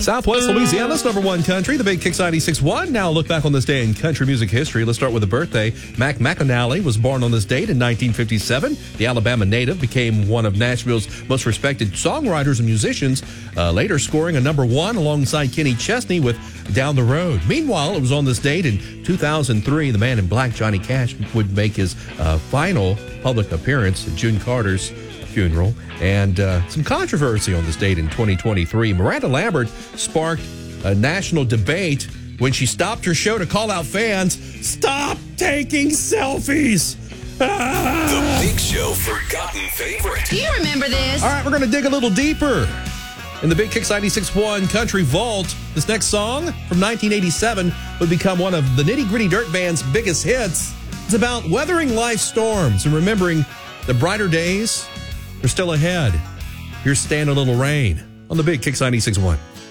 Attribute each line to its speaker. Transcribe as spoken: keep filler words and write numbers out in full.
Speaker 1: Southwest Louisiana's number one country, the Big Kicks ninety-six point one. Now a look back on this day in country music history. Let's start with a birthday. Mac McAnally was born on this date in nineteen fifty-seven. The Alabama native became one of Nashville's most respected songwriters and musicians, uh, later scoring a number one alongside Kenny Chesney with Down the Road. Meanwhile, it was on this date in two thousand three, the Man in Black, Johnny Cash, would make his uh, final public appearance at June Carter's funeral, and uh, some controversy on this date in twenty twenty-three. Miranda Lambert sparked a national debate when she stopped her show to call out fans, "Stop taking selfies!" Ah!
Speaker 2: The Big Show Forgotten Favorite.
Speaker 3: Do you remember this?
Speaker 1: All right, we're going to dig a little deeper in the Big Kicks ninety-six point one Country Vault. This next song from nineteen eighty-seven would become one of the Nitty Gritty Dirt Band's biggest hits. It's about weathering life's storms and remembering the brighter days are still ahead. Here's Stand a Little Rain on the Big Kicks ninety-six point one.